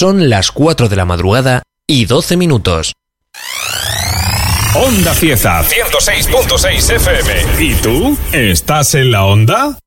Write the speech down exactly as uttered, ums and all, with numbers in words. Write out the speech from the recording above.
Son las cuatro de la madrugada y doce minutos. Onda Cieza ciento seis punto seis F M. ¿Y tú? ¿Estás en la onda?